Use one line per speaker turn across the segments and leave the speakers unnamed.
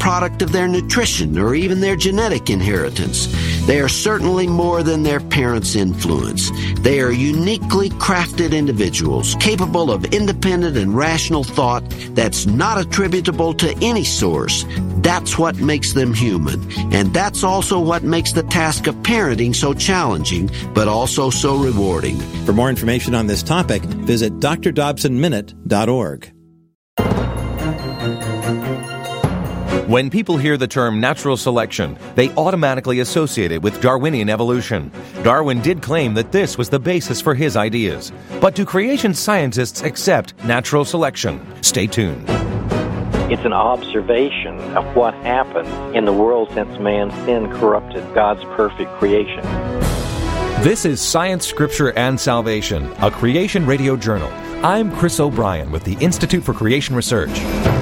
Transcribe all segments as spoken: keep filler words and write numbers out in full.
product of their nutrition or even their genetic inheritance. They are certainly more than their parents' influence. They are uniquely crafted individuals, capable of independent and rational thought that's not attributable to any source. That's what makes them human. And that's also what makes the task of parenting so challenging, but also so rewarding.
For more information on this topic, visit d r dobson minute dot org.
When people hear the term natural selection, they automatically associate it with Darwinian evolution. Darwin did claim that this was the basis for his ideas. But do creation scientists accept natural selection? Stay tuned.
It's an observation of what happened in the world since man's sin corrupted God's perfect creation.
This is Science, Scripture, and Salvation, a Creation Radio Journal. I'm Chris O'Brien with the Institute for Creation Research.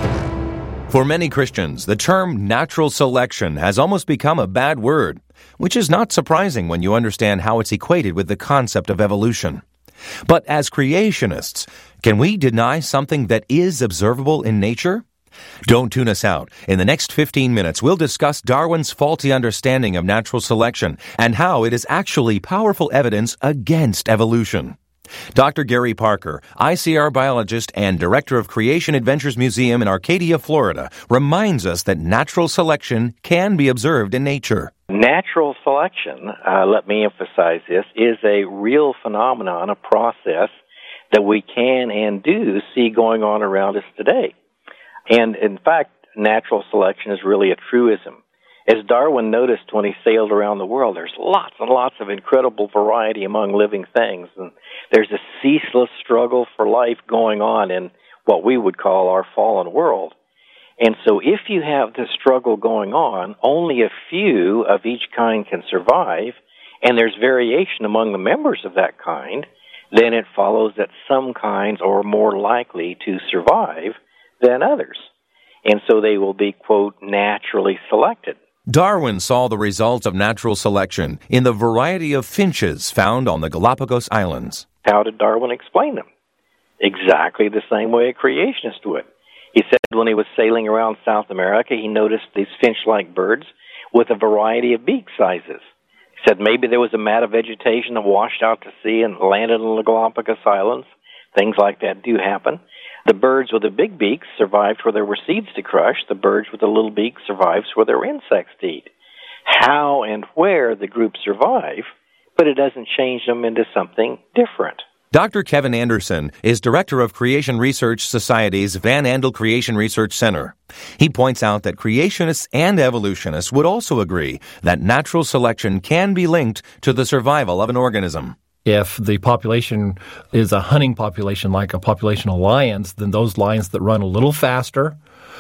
For many Christians, the term natural selection has almost become a bad word, which is not surprising when you understand how it's equated with the concept of evolution. But as creationists, can we deny something that is observable in nature? Don't tune us out. In the next fifteen minutes, we'll discuss Darwin's faulty understanding of natural selection and how it is actually powerful evidence against evolution. Doctor Gary Parker, I C R biologist and director of Creation Adventures Museum in Arcadia, Florida, reminds us that natural selection can be observed in nature.
Natural selection, uh, let me emphasize this, is a real phenomenon, a process that we can and do see going on around us today. And in fact, natural selection is really a truism. As Darwin noticed when he sailed around the world, there's lots and lots of incredible variety among living things, and there's a ceaseless struggle for life going on in what we would call our fallen world. And so if you have this struggle going on, only a few of each kind can survive, and there's variation among the members of that kind, then it follows that some kinds are more likely to survive than others. And so they will be, quote, naturally selected.
Darwin saw the results of natural selection in the variety of finches found on the Galapagos Islands.
How did Darwin explain them? Exactly the same way a creationist would. He said when he was sailing around South America, he noticed these finch-like birds with a variety of beak sizes. He said maybe there was a mat of vegetation that washed out to sea and landed on the Galapagos Islands. Things like that do happen. The birds with the big beaks survived where there were seeds to crush. The birds with the little beaks survived where there were insects to eat. How and where the groups survive, but it doesn't change them into something different.
Doctor Kevin Anderson is director of Creation Research Society's Van Andel Creation Research Center. He points out that creationists and evolutionists would also agree that natural selection can be linked to the survival of an organism.
If the population is a hunting population like a population of lions, then those lions that run a little faster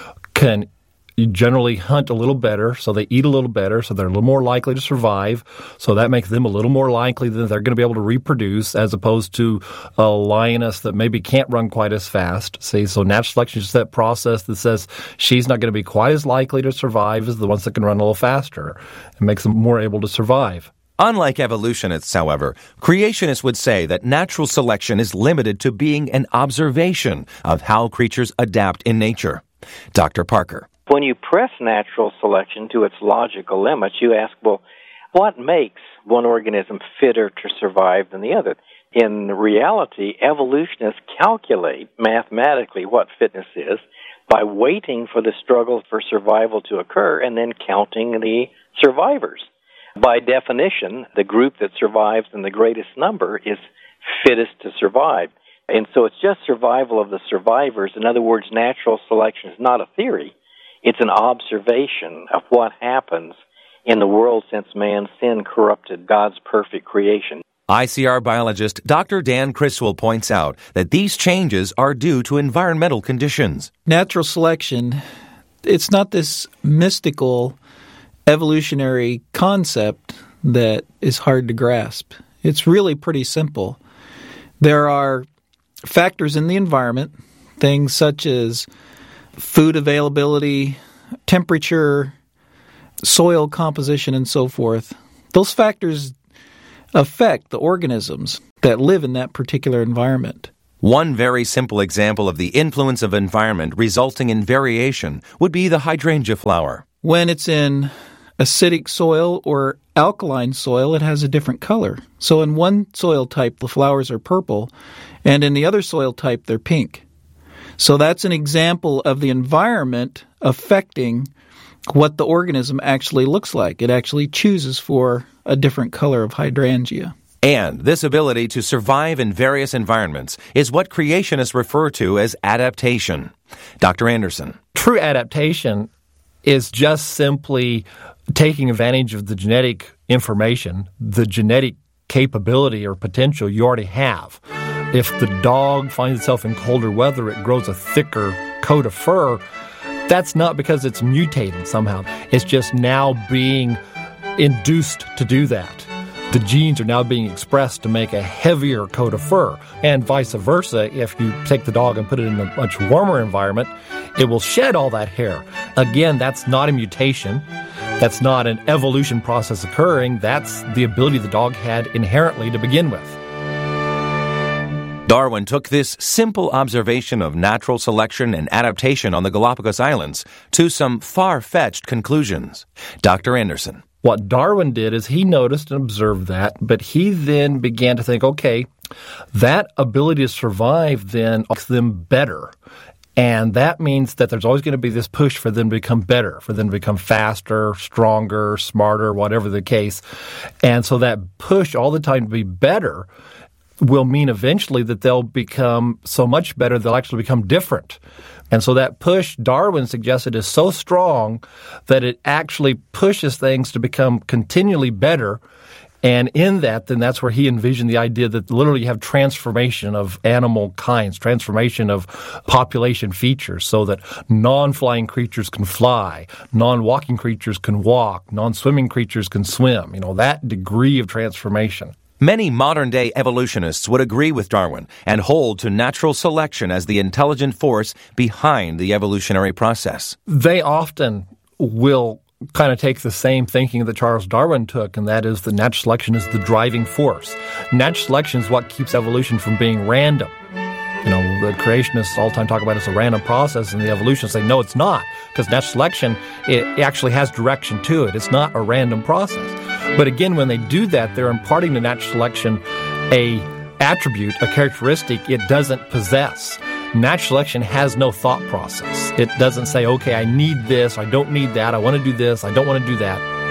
can generally hunt a little better, so they eat a little better, so they're a little more likely to survive. So that makes them a little more likely that they're going to be able to reproduce as opposed to a lioness that maybe can't run quite as fast. See, so natural selection is just that process that says she's not going to be quite as likely to survive as the ones that can run a little faster. It makes them more able to survive.
Unlike evolutionists, however, creationists would say that natural selection is limited to being an observation of how creatures adapt in nature. Doctor Parker.
When you press natural selection to its logical limits, you ask, well, what makes one organism fitter to survive than the other? In reality, evolutionists calculate mathematically what fitness is by waiting for the struggle for survival to occur and then counting the survivors. By definition, the group that survives in the greatest number is fittest to survive. And so it's just survival of the survivors. In other words, natural selection is not a theory. It's an observation of what happens in the world since man's sin corrupted God's perfect creation.
I C R biologist Doctor Dan Criswell points out that these changes are due to environmental conditions.
Natural selection, it's not this mystical evolutionary concept that is hard to grasp. It's really pretty simple. There are factors in the environment, things such as food availability, temperature, soil composition, and so forth. Those factors affect the organisms that live in that particular environment.
One very simple example of the influence of environment resulting in variation would be the hydrangea flower.
When it's in acidic soil or alkaline soil, it has a different color. So in one soil type, the flowers are purple, and in the other soil type, they're pink. So that's an example of the environment affecting what the organism actually looks like. It actually chooses for a different color of hydrangea.
And this ability to survive in various environments is what creationists refer to as adaptation. Doctor Anderson.
True adaptation is just simply taking advantage of the genetic information, the genetic capability or potential you already have. If the dog finds itself in colder weather, it grows a thicker coat of fur. That's not because it's mutated somehow. It's just now being induced to do that. The genes are now being expressed to make a heavier coat of fur. And vice versa, if you take the dog and put it in a much warmer environment, it will shed all that hair. Again, that's not a mutation. That's not an evolution process occurring. That's the ability the dog had inherently to begin with.
Darwin took this simple observation of natural selection and adaptation on the Galapagos Islands to some far-fetched conclusions. Doctor Anderson.
What Darwin did is he noticed and observed that, but he then began to think, okay, that ability to survive then makes them better. And that means that there's always going to be this push for them to become better, for them to become faster, stronger, smarter, whatever the case. And so that push all the time to be better will mean eventually that they'll become so much better they'll actually become different. And so that push, Darwin suggested, is so strong that it actually pushes things to become continually better. And in that, then that's where he envisioned the idea that literally you have transformation of animal kinds, transformation of population features, so that non-flying creatures can fly, non-walking creatures can walk, non-swimming creatures can swim. You know, that degree of transformation.
Many modern-day evolutionists would agree with Darwin and hold to natural selection as the intelligent force behind the evolutionary process.
They often will kind of take the same thinking that Charles Darwin took, and that is that natural selection is the driving force. Natural selection is what keeps evolution from being random. You know, the creationists all the time talk about it as a random process, and the evolutionists say, no, it's not, because natural selection, it actually has direction to it. It's not a random process. But again, when they do that, they're imparting to natural selection a attribute, a characteristic it doesn't possess. Natural selection has no thought process. It doesn't say, okay, I need this, I don't need that, I want to do this, I don't want to do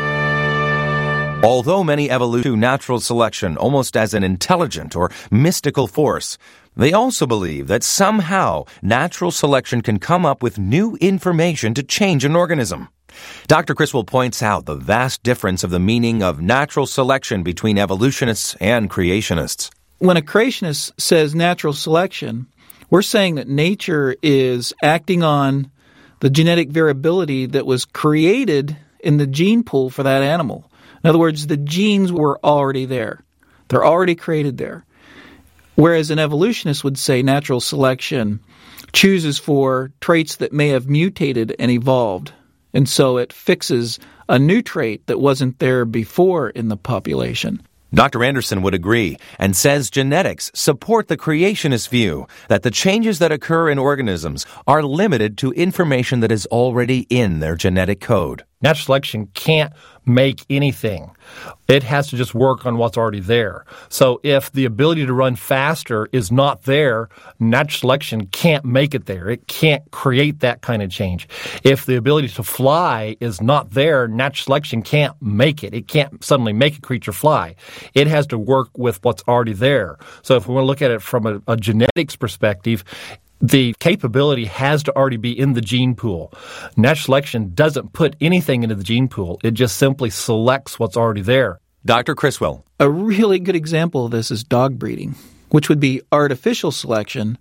that.
Although many evolve to natural selection almost as an intelligent or mystical force, they also believe that somehow natural selection can come up with new information to change an organism. Doctor Criswell points out the vast difference of the meaning of natural selection between evolutionists and creationists.
When a creationist says natural selection, we're saying that nature is acting on the genetic variability that was created in the gene pool for that animal. In other words, the genes were already there. They're already created there. Whereas an evolutionist would say natural selection chooses for traits that may have mutated and evolved. And so it fixes a new trait that wasn't there before in the population.
Doctor Anderson would agree and says genetics support the creationist view that the changes that occur in organisms are limited to information that is already in their genetic code.
Natural selection can't make anything. It has to just work on what's already there. So if the ability to run faster is not there, natural selection can't make it there. It can't create that kind of change. If the ability to fly is not there, natural selection can't make it. It can't suddenly make a creature fly. It has to work with what's already there. So if we want to look at it from a, a genetics perspective, the capability has to already be in the gene pool. Natural selection doesn't put anything into the gene pool. It just simply selects what's already there.
Doctor Criswell.
A really good example of this is dog breeding, which would be artificial selection,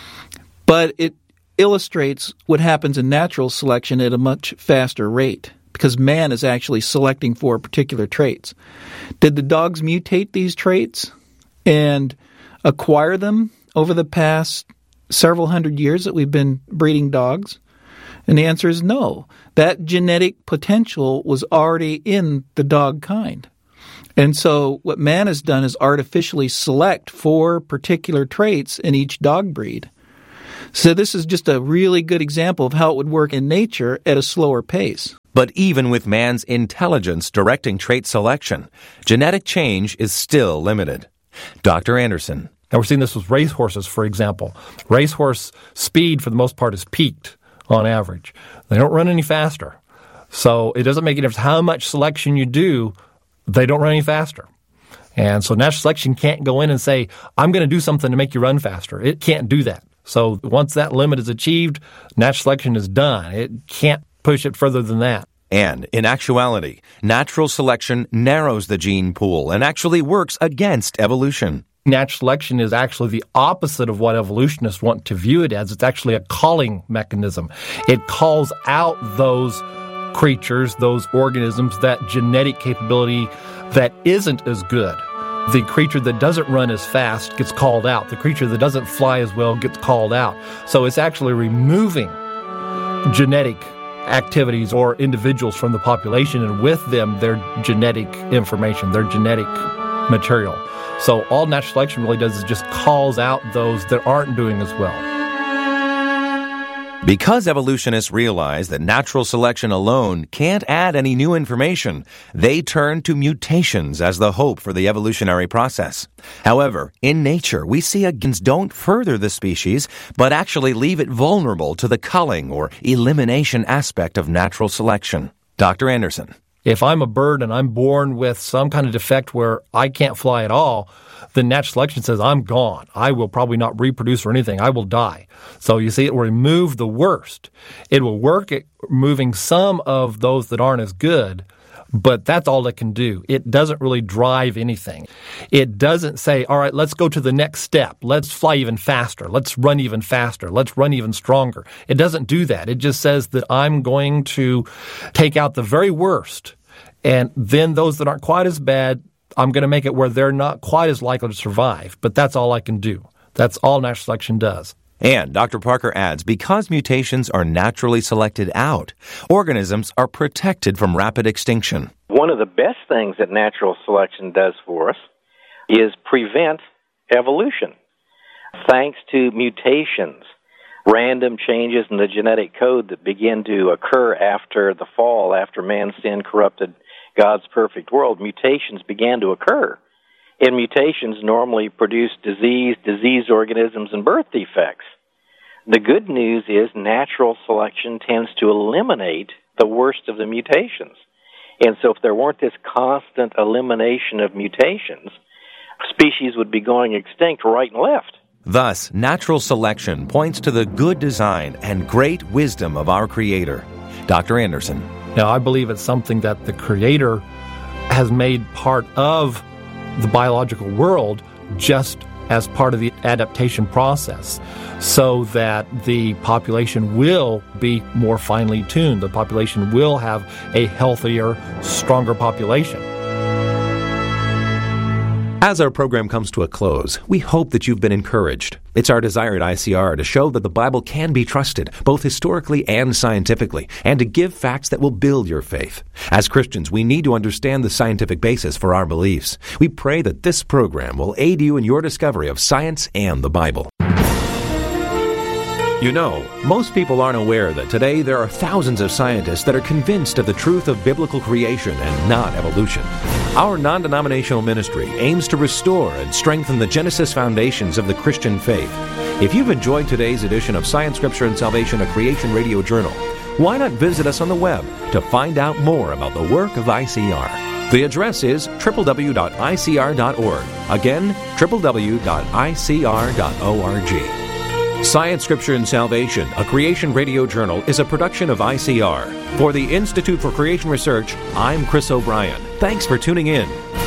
but it illustrates what happens in natural selection at a much faster rate because man is actually selecting for particular traits. Did the dogs mutate these traits and acquire them over the past several hundred years that we've been breeding dogs? And the answer is no. That genetic potential was already in the dog kind. And so what man has done is artificially select four particular traits in each dog breed. So this is just a really good example of how it would work in nature at a slower pace.
But even with man's intelligence directing trait selection, genetic change is still limited. Doctor Anderson.
Now we're seeing this with racehorses, for example. Racehorse speed, for the most part, is peaked on average. They don't run any faster. So it doesn't make any difference how much selection you do, they don't run any faster. And so natural selection can't go in and say, I'm going to do something to make you run faster. It can't do that. So once that limit is achieved, natural selection is done. It can't push it further than that.
And in actuality, natural selection narrows the gene pool and actually works against evolution.
Natural selection is actually the opposite of what evolutionists want to view it as. It's actually a calling mechanism. It calls out those creatures, those organisms, that genetic capability that isn't as good. The creature that doesn't run as fast gets called out. The creature that doesn't fly as well gets called out. So it's actually removing genetic activities or individuals from the population, and with them their genetic information, their genetic material. So all natural selection really does is just calls out those that aren't doing as well.
Because evolutionists realize that natural selection alone can't add any new information, they turn to mutations as the hope for the evolutionary process. However, in nature, we see against don't further the species, but actually leave it vulnerable to the culling or elimination aspect of natural selection. Doctor Anderson.
If I'm a bird and I'm born with some kind of defect where I can't fly at all, then natural selection says I'm gone. I will probably not reproduce or anything. I will die. So you see, it will remove the worst. It will work at removing some of those that aren't as good, but that's all it can do. It doesn't really drive anything. It doesn't say, all right, let's go to the next step. Let's fly even faster. Let's run even faster. Let's run even stronger. It doesn't do that. It just says that I'm going to take out the very worst, and then those that aren't quite as bad, I'm going to make it where they're not quite as likely to survive. But that's all I can do. That's all natural selection does.
And Doctor Parker adds, because mutations are naturally selected out, organisms are protected from rapid extinction.
One of the best things that natural selection does for us is prevent evolution. Thanks to mutations, random changes in the genetic code that begin to occur after the fall, after man's sin corrupted God's perfect world, mutations began to occur. And mutations normally produce disease, diseased organisms, and birth defects. The good news is natural selection tends to eliminate the worst of the mutations. And so if there weren't this constant elimination of mutations, species would be going extinct right and left.
Thus, natural selection points to the good design and great wisdom of our Creator. Doctor Anderson.
Now, I believe it's something that the Creator has made part of the biological world just as part of the adaptation process, so that the population will be more finely tuned. The population will have a healthier, stronger population.
As our program comes to a close, we hope that you've been encouraged. It's our desire at I C R to show that the Bible can be trusted, both historically and scientifically, and to give facts that will build your faith. As Christians, we need to understand the scientific basis for our beliefs. We pray that this program will aid you in your discovery of science and the Bible. You know, most people aren't aware that today there are thousands of scientists that are convinced of the truth of biblical creation and not evolution. Our non-denominational ministry aims to restore and strengthen the Genesis foundations of the Christian faith. If you've enjoyed today's edition of Science, Scripture, and Salvation, a Creation Radio Journal, why not visit us on the web to find out more about the work of I C R? The address is w w w dot i c r dot org. Again, w w w dot i c r dot org. Science, Scripture, and Salvation, a Creation Radio Journal, is a production of I C R. For the Institute for Creation Research, I'm Chris O'Brien. Thanks for tuning in.